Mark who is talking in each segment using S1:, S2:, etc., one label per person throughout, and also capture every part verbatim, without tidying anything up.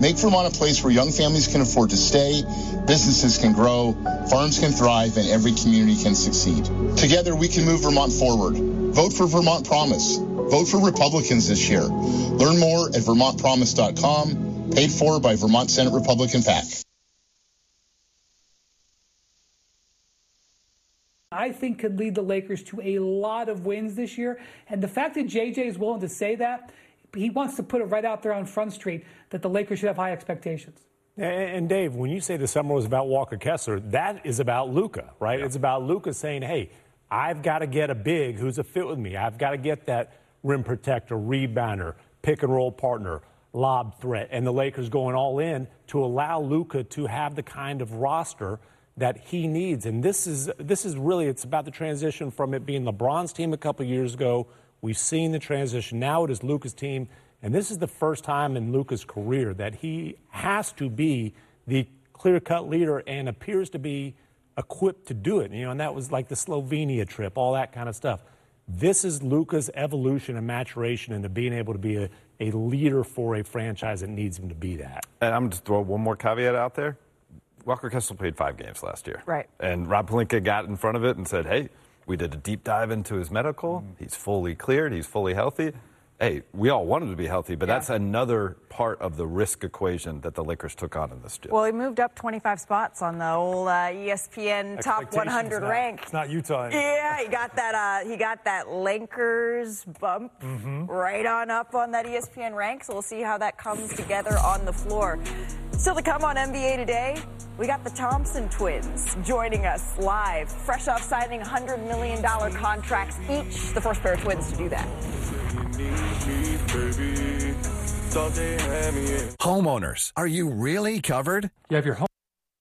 S1: Make Vermont a place where young families can afford to stay, businesses can grow, farms can thrive, and every community can succeed. Together, we can move Vermont forward. Vote for Vermont Promise. Vote for Republicans this year. Learn more at vermont promise dot com, paid for by Vermont Senate Republican PAC.
S2: I think could lead the Lakers to a lot of wins this year. And the fact that J J is willing to say that, he wants to put it right out there on Front Street that the Lakers should have high expectations.
S3: And Dave, when you say the summer was about Walker Kessler, that is about Luka, right? Yeah. It's about Luka saying, hey, I've got to get a big who's a fit with me. I've got to get that rim protector, rebounder, pick and roll partner, lob threat. And the Lakers going all in to allow Luka to have the kind of roster that he needs. And this is this is really, it's about the transition from it being LeBron's team a couple years ago. We've seen the transition. Now it is Luka's team. And this is the first time in Luka's career that he has to be the clear-cut leader and appears to be equipped to do it. You know, and that was like the Slovenia trip, all that kind of stuff. This is Luka's evolution and maturation into being able to be a, a leader for a franchise that needs him to be that.
S4: And I'm just throw one more caveat out there. Walker Kessler played five games last year.
S5: Right.
S4: And Rob Pelinka got in front of it and said, hey, we did a deep dive into his medical. Mm. He's fully cleared. He's fully healthy. Hey, we all want him to be healthy, but yeah. that's another part of the risk equation that the Lakers took on in this deal.
S5: Well, he moved up twenty-five spots on the old uh, E S P N top one hundred
S3: not,
S5: rank.
S3: It's not Utah anymore.
S5: Yeah, he got that. Uh, he got that Lakers bump mm-hmm. right on up on that E S P N rank. So we'll see how that comes together on the floor. Still to come on N B A Today, we got the Thompson twins joining us live, fresh off signing one hundred million dollars contracts each. The first pair of twins to do that.
S6: Homeowners, are you really covered?
S7: You have your home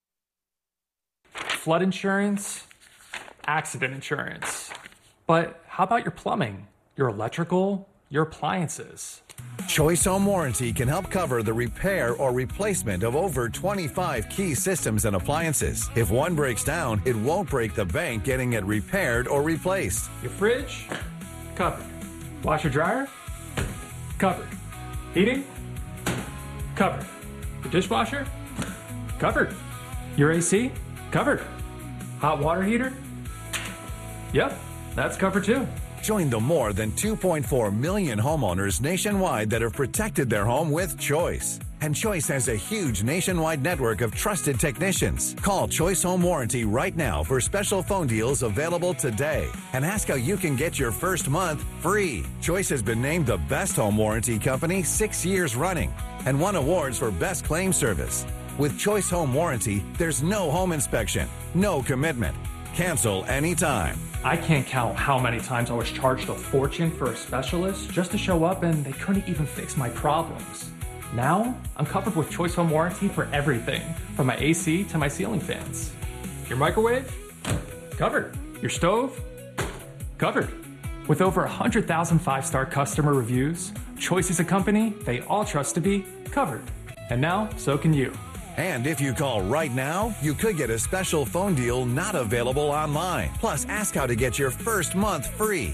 S7: flood insurance, accident insurance. But how about your plumbing, your electrical, your appliances?
S6: Choice Home Warranty can help cover the repair or replacement of over twenty-five key systems and appliances. If one breaks down, it won't break the bank getting it repaired or replaced.
S7: Your fridge, covered. Washer dryer, covered. Heating, covered. Your dishwasher, covered. Your A C, covered. Hot water heater, yep, that's covered too.
S6: Join the more than two point four million homeowners nationwide that have protected their home with Choice. And Choice has a huge nationwide network of trusted technicians. Call Choice Home Warranty right now for special phone deals available today. And ask how you can get your first month free. Choice has been named the best home warranty company six years running and won awards for best claim service. With Choice Home Warranty, there's no home inspection, no commitment. Cancel anytime.
S7: I can't count how many times I was charged a fortune for a specialist just to show up and they couldn't even fix my problems. Now, I'm covered with Choice Home Warranty for everything, from my A C to my ceiling fans. Your microwave? Covered. Your stove? Covered. With over one hundred thousand five-star customer reviews, Choice is a company they all trust to be covered. And now, so can you.
S6: And if you call right now, you could get a special phone deal not available online. Plus, ask how to get your first month free.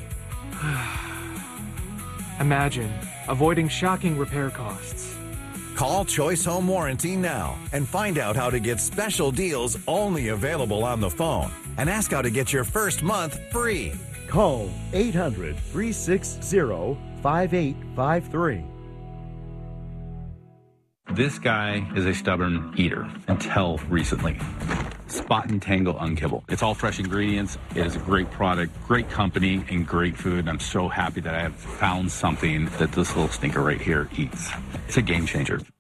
S7: Imagine avoiding shocking repair costs.
S6: Call Choice Home Warranty now and find out how to get special deals only available on the phone. And ask how to get your first month free.
S8: Call eight hundred, three six zero, five eight five three.
S9: This guy is a stubborn eater until recently. Spot and Tangle Unkibble. It's all fresh ingredients. It is a great product, great company, and great food. I'm so happy that I have found something that this little stinker right here eats. It's a game changer.